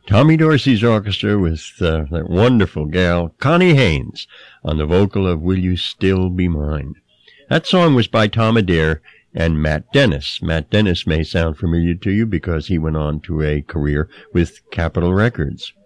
Tommy Dorsey's orchestra with that wonderful gal, Connie Haynes, on the vocal of Will You Still Be Mine. That song was by Tom Adair and Matt Dennis. Matt Dennis may sound familiar to you because he went on to a career with Capitol Records.